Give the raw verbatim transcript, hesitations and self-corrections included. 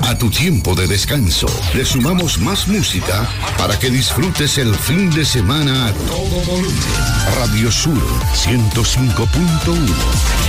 a tu tiempo de descanso. Le sumamos más música para que disfrutes el fin de semana a todo volumen. Radio Sur ciento cinco punto uno.